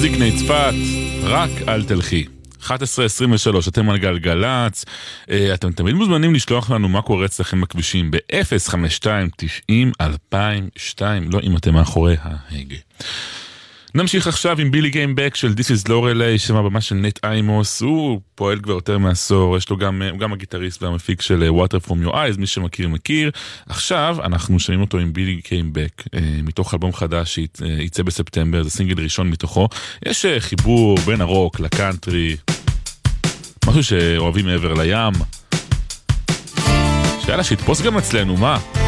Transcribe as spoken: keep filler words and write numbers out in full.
זקני צפת, רק אל תלכי. אחת עשרה עשרים ושלוש, אתם על גלגלץ, אתם תמיד מוזמנים לשלוח לנו מה קורה אצלכם בכבישים ב-אפס חמש שתיים תשעים אלפיים ושתיים, לא אם אתם מאחורי ההגה. נמשיך עכשיו עם בילי גיימבק של This is Lorelei, שם הבמה של נט איימוס, הוא פועל כבר יותר מעשור, יש לו גם, הוא גם הגיטריסט והמפיק של Water From Your Eyes, מי שמכיר מכיר. עכשיו אנחנו שומעים אותו עם בילי גיימבק, מתוך אלבום חדש שיצא בספטמבר, זה סינגל ראשון מתוכו. יש חיבור בין הרוק לקאנטרי, משהו שאוהבים מעבר לים, שיאללה שיתפוס גם אצלנו, מה?